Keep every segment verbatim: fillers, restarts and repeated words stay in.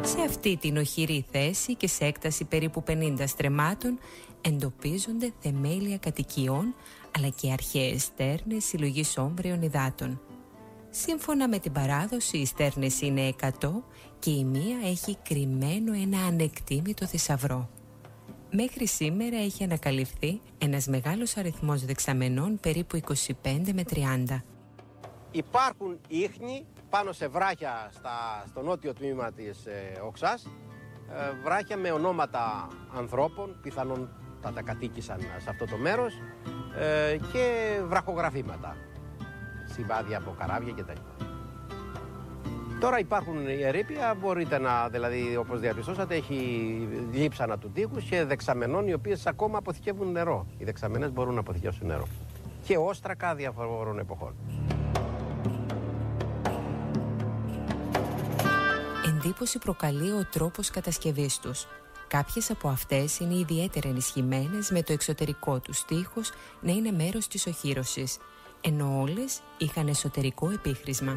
Σε αυτή την οχυρή θέση και σε έκταση περίπου πενήντα στρεμμάτων εντοπίζονται θεμέλια κατοικιών αλλά και αρχαίες στέρνες συλλογής όμβριων υδάτων. Σύμφωνα με την παράδοση, οι στέρνες είναι εκατό και η μία έχει κρυμμένο ένα ανεκτήμητο θησαυρό. Μέχρι σήμερα έχει ανακαλυφθεί ένας μεγάλος αριθμός δεξαμενών, περίπου είκοσι πέντε με τριάντα. Υπάρχουν ίχνη πάνω σε βράχια στα, στο νότιο τμήμα της ε, Οξάς, ε, βράχια με ονόματα ανθρώπων, πιθανόν τα, τα κατοίκησαν σε αυτό το μέρος, ε, και βραχογραφήματα, σημάδια από καράβια κτλ. Τώρα υπάρχουν η ερείπια, μπορείτε να, δηλαδή όπως διαπιστώσατε, έχει λείψανα του τείχους και δεξαμενών οι οποίες ακόμα αποθηκεύουν νερό. Οι δεξαμενές μπορούν να αποθηκεύσουν νερό. Και όστρακα διαφορών εποχών. Εντύπωση προκαλεί ο τρόπος κατασκευής τους. Κάποιες από αυτές είναι ιδιαίτερα ενισχυμένες με το εξωτερικό τους τείχος να είναι μέρος της οχύρωσης, ενώ όλες είχαν εσωτερικό επίχρησμα.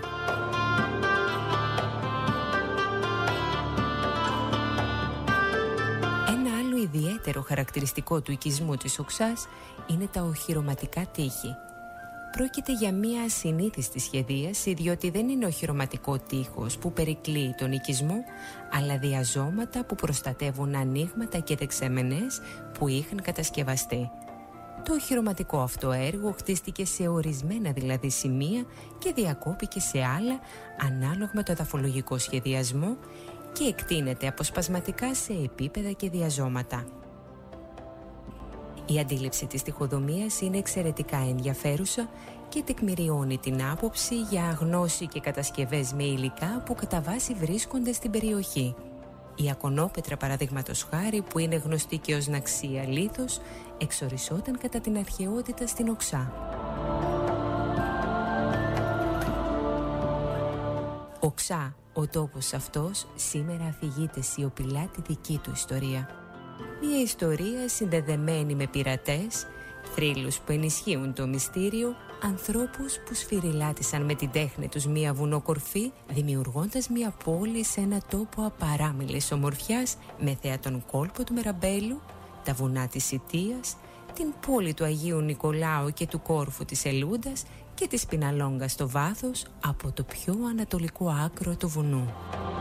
Ένα άλλο ιδιαίτερο χαρακτηριστικό του οικισμού της Οξάς είναι τα οχυρωματικά τείχη. Πρόκειται για μια ασυνήθιστη σχεδίαση, διότι δεν είναι οχυρωματικό τείχος που περικλείει τον οικισμό, αλλά διαζώματα που προστατεύουν ανοίγματα και δεξαμενές που είχαν κατασκευαστεί. Το οχυρωματικό αυτό έργο χτίστηκε σε ορισμένα δηλαδή σημεία και διακόπηκε σε άλλα ανάλογα με το εδαφολογικό σχεδιασμό και εκτείνεται αποσπασματικά σε επίπεδα και διαζώματα. Η αντίληψη της τοιχοδομίας είναι εξαιρετικά ενδιαφέρουσα και τεκμηριώνει την άποψη για γνώση και κατασκευές με υλικά που κατά βάση βρίσκονται στην περιοχή. Η ακονόπετρα, παραδείγματος χάρη, που είναι γνωστή και ως ναξία λίθος, εξορισόταν κατά την αρχαιότητα στην Οξά. Οξά, ο τόπος αυτός, σήμερα αφηγείται σιωπηλά τη δική του ιστορία. Μια ιστορία συνδεδεμένη με πειρατές, θρύλους που ενισχύουν το μυστήριο, ανθρώπους που σφυριλάτησαν με την τέχνη τους μια βουνοκορφή, δημιουργώντας μια πόλη σε ένα τόπο απαράμιλης ομορφιάς, με θέα τον κόλπο του Μεραμπέλου, τα βουνά της Ιτίας, την πόλη του Αγίου Νικολάου και του κόρφου της Ελούντας και της Πιναλόγκα στο βάθος από το πιο ανατολικό άκρο του βουνού.